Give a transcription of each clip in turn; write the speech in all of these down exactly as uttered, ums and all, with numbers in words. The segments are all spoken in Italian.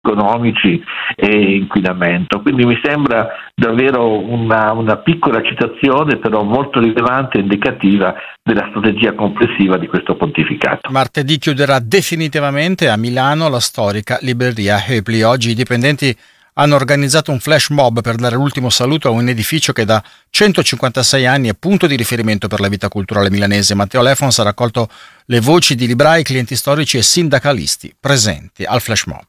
economici e inquinamento. Quindi mi sembra davvero una, una piccola citazione, però molto rilevante e indicativa della strategia complessiva di questo pontificato. Martedì chiuderà definitivamente a Milano la storica libreria Hoepli. Oggi i dipendenti hanno organizzato un flash mob per dare l'ultimo saluto a un edificio che da centocinquantasei anni è punto di riferimento per la vita culturale milanese. Matteo Lefons ha raccolto le voci di librai, clienti storici e sindacalisti presenti al flash mob.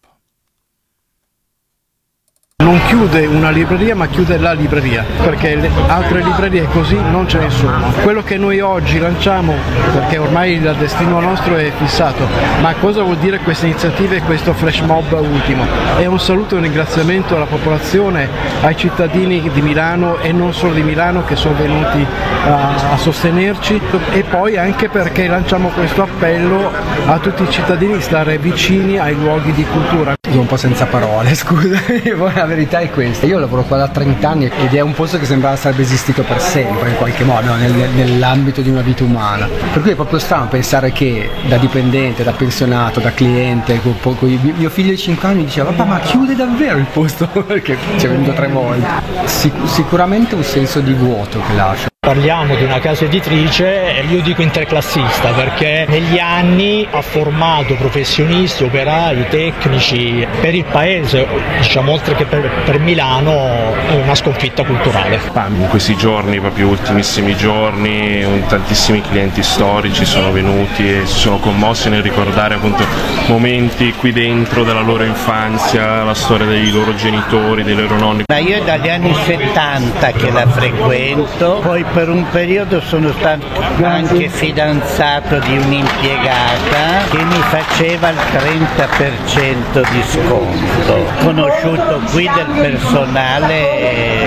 Non chiude una libreria, ma chiude la libreria, perché le altre librerie così non ce ne sono. Quello che noi oggi lanciamo, perché ormai il destino nostro è fissato, ma cosa vuol dire queste iniziative e questo flash mob ultimo? È un saluto e un ringraziamento alla popolazione, ai cittadini di Milano e non solo di Milano che sono venuti a, a sostenerci, e poi anche perché lanciamo questo appello a tutti i cittadini di stare vicini ai luoghi di cultura. Sono un po' senza parole, scusa. La verità è questa, io lavoro qua da trenta anni ed è un posto che sembrava sarebbe esistito per sempre in qualche modo, nel, nell'ambito di una vita umana, per cui è proprio strano pensare che da dipendente, da pensionato, da cliente, con, con, mio figlio di cinque anni diceva papà ma chiude davvero il posto, perché ci è venuto tre volte. Sic- sicuramente un senso di vuoto che lascia. Parliamo di una casa editrice, io dico interclassista, perché negli anni ha formato professionisti, operai, tecnici per il paese, diciamo, oltre che per, per Milano, è una sconfitta culturale. In questi giorni, proprio ultimissimi giorni, tantissimi clienti storici sono venuti e si sono commossi nel ricordare appunto momenti qui dentro della loro infanzia, la storia dei loro genitori, dei loro nonni. Ma io è dagli anni settanta che la frequento, poi per un periodo sono stato anche fidanzato di un'impiegata che mi faceva il trenta per cento di sconto. Ho conosciuto qui del personale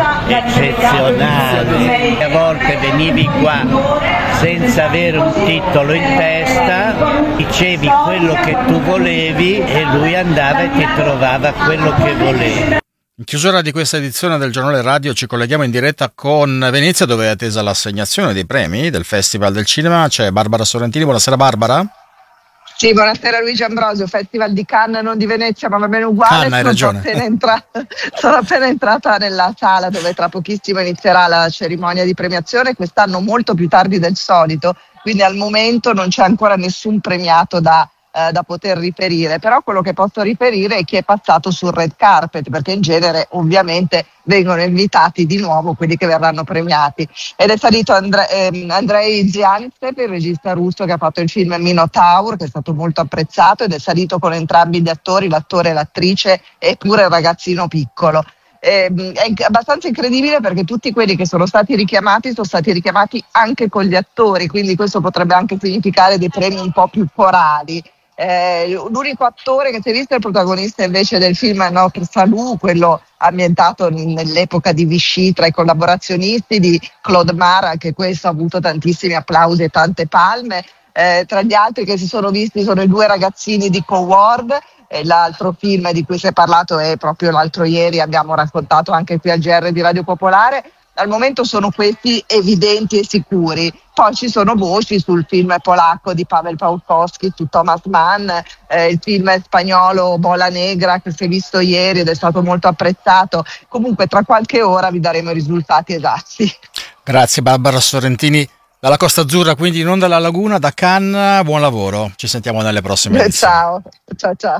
eccezionale. A volte venivi qua senza avere un titolo in testa, dicevi quello che tu volevi e lui andava e ti trovava quello che volevi. In chiusura di questa edizione del Giornale Radio ci colleghiamo in diretta con Venezia, dove è attesa l'assegnazione dei premi del Festival del Cinema. C'è Barbara Sorrentini. Buonasera Barbara. Sì, buonasera Luigi Ambrosio, Festival di Cannes, non di Venezia, ma va bene uguale. Cannes, hai ragione. Sono appena, entrata, sono appena entrata nella sala dove tra pochissimo inizierà la cerimonia di premiazione, quest'anno molto più tardi del solito, quindi al momento non c'è ancora nessun premiato da eh, da poter riferire, però quello che posso riferire è chi è passato sul red carpet, perché in genere ovviamente vengono invitati di nuovo quelli che verranno premiati, ed è salito Andre, ehm, Andrei Zianitsev, il regista russo che ha fatto il film Minotaur, che è stato molto apprezzato, ed è salito con entrambi gli attori, l'attore e l'attrice, e pure il ragazzino piccolo. Eh, è abbastanza incredibile perché tutti quelli che sono stati richiamati sono stati richiamati anche con gli attori, quindi questo potrebbe anche significare dei premi un po' più corali. Eh, l'unico attore che si è visto è il protagonista invece del film Notre Salut, quello ambientato nell'epoca di Vichy, tra i collaborazionisti di Claude Mara, che questo ha avuto tantissimi applausi e tante palme. Eh, tra gli altri che si sono visti sono i due ragazzini di Coward, e l'altro film di cui si è parlato è proprio l'altro ieri, abbiamo raccontato anche qui al G R di Radio Popolare. Al momento sono questi evidenti e sicuri, poi ci sono voci sul film polacco di Paweł Pawłowski, su Thomas Mann, eh, il film spagnolo Bola Negra che si è visto ieri ed è stato molto apprezzato. Comunque tra qualche ora vi daremo i risultati esatti. Grazie Barbara Sorrentini dalla Costa Azzurra, quindi non dalla Laguna, da Cannes. Buon lavoro, ci sentiamo nelle prossime edizioni. Ciao, ciao ciao.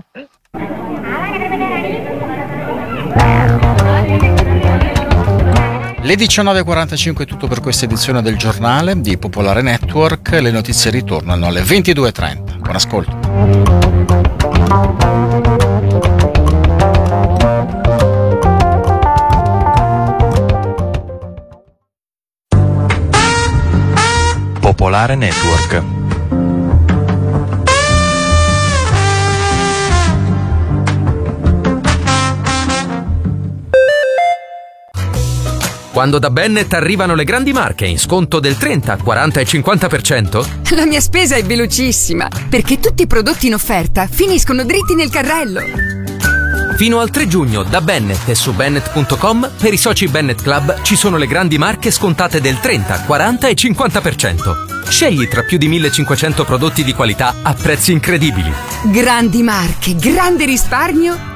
Le diciannove e quarantacinque è tutto per questa edizione del giornale di Popolare Network. Le notizie ritornano alle ventidue e trenta. Buon ascolto. Popolare Network. Quando da Bennett arrivano le grandi marche in sconto del trenta, quaranta e cinquanta per cento? La mia spesa è velocissima, perché tutti i prodotti in offerta finiscono dritti nel carrello. Fino al tre giugno da Bennett e su Bennett punto com per i soci Bennett Club ci sono le grandi marche scontate del trenta, quaranta e cinquanta per cento. Scegli tra più di millecinquecento prodotti di qualità a prezzi incredibili. Grandi marche, grande risparmio